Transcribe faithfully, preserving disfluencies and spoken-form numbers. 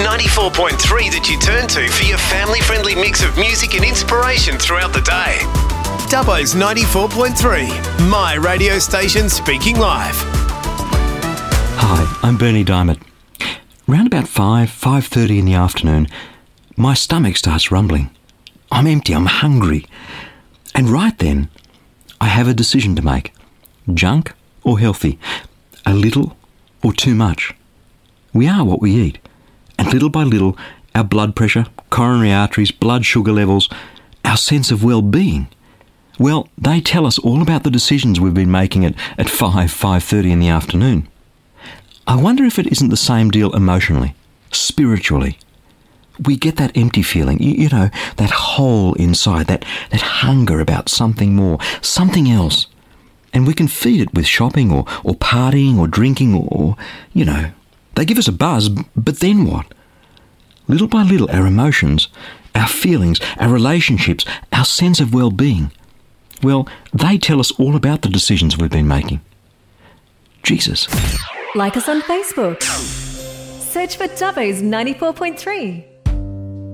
ninety-four point three that you turn to for your family-friendly mix of music and inspiration throughout the day. Dubbo's ninety-four point three, my radio station speaking live. Hi, I'm Bernie Diamond. Round about five, five thirty in the afternoon, my stomach starts rumbling. I'm empty, I'm hungry. And right then, I have a decision to make. Junk or healthy? A little or too much? We are what we eat. And little by little, our blood pressure, coronary arteries, blood sugar levels, our sense of well-being, well, they tell us all about the decisions we've been making at, at five, five thirty in the afternoon. I wonder if it isn't the same deal emotionally, spiritually. We get that empty feeling, you, you know, that hole inside, that, that hunger about something more, something else. And we can feed it with shopping or, or partying or drinking or, or, you know, they give us a buzz, but then what? Little by little, our emotions, our feelings, our relationships, our sense of well-being, well, they tell us all about the decisions we've been making. Jesus. Like us on Facebook. Search for Dubbo's ninety-four point three.